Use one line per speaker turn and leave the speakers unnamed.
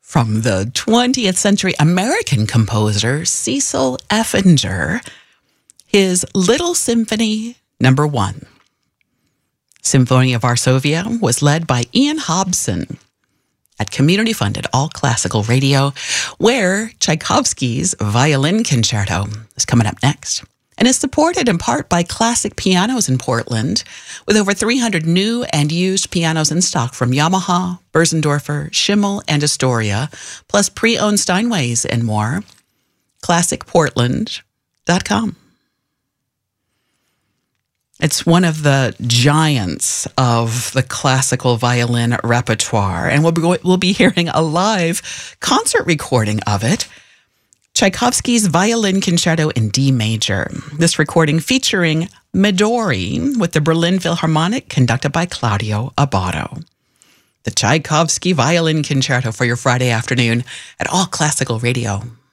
from the 20th century American composer Cecil Effinger, his Little Symphony No. 1. Symphony of Varsovia was led by Ian Hobson at community-funded all-classical radio, where Tchaikovsky's Violin Concerto is coming up next, and is supported in part by Classic Pianos in Portland, with over 300 new and used pianos in stock from Yamaha, Börsendorfer, Schimmel, and Astoria, plus pre-owned Steinways and more. ClassicPortland.com. It's one of the giants of the classical violin repertoire, and we'll be hearing a live concert recording of it. Tchaikovsky's Violin Concerto in D major. This recording featuring Midori with the Berlin Philharmonic, conducted by Claudio Abbado. The Tchaikovsky Violin Concerto for your Friday afternoon at All Classical Radio.